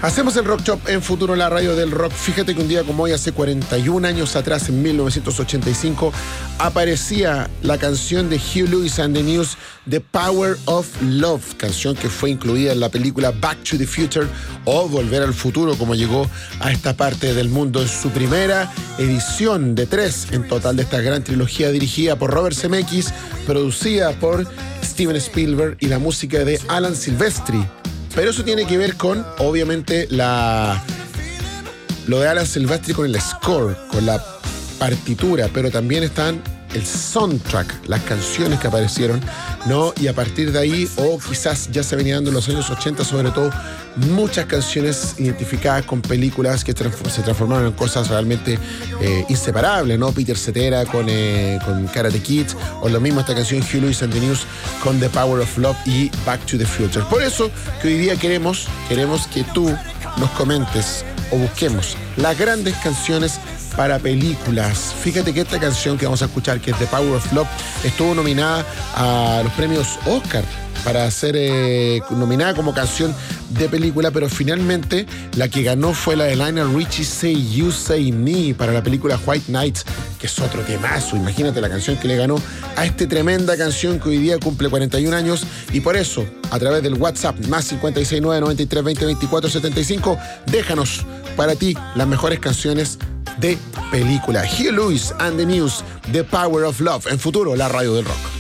Hacemos el Rock Shop en Futuro, la radio del rock. Fíjate que un día como hoy, hace 41 años atrás, en 1985, aparecía la canción de Huey Lewis and the News, The Power of Love, canción que fue incluida en la película Back to the Future o Volver al Futuro, como llegó a esta parte del mundo en su primera edición de 3 en total de esta gran trilogía dirigida por Robert Zemeckis, producida por Steven Spielberg y la música de Alan Silvestri. Pero eso tiene que ver con, obviamente, lo de Alan Silvestri con el score, con la partitura, pero también están el soundtrack, las canciones que aparecieron, ¿no? Y a partir de ahí, o quizás ya se venía dando en los años 80, sobre todo, muchas canciones identificadas con películas que se transformaron en cosas realmente inseparables, ¿no? Peter Cetera con Karate Kid, o lo mismo esta canción Huey Lewis and the News con The Power of Love y Back to the Future. Por eso que hoy día queremos que tú nos comentes o busquemos las grandes canciones para películas. Fíjate que esta canción que vamos a escuchar, que es The Power of Love, estuvo nominada a los premios Oscar para ser nominada como canción de película, pero finalmente la que ganó fue la de Lionel Richie, Say You, Say Me, para la película White Nights, que es otro temazo. Imagínate la canción que le ganó a esta tremenda canción que hoy día cumple 41 años, y por eso, a través del WhatsApp, más 569-9320-2475, déjanos para ti las mejores canciones de película. Huey Lewis and the News, The Power of Love, en Futuro, la radio del rock.